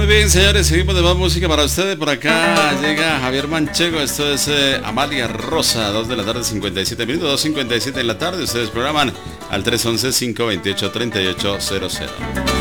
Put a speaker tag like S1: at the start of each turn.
S1: bien, señores, seguimos de más música para ustedes. Por acá llega Javier Manchego. Esto es Amalia Rosa, 2 de la tarde, 57 minutos, 2:57 en la tarde. Ustedes programan al 311-528-3800.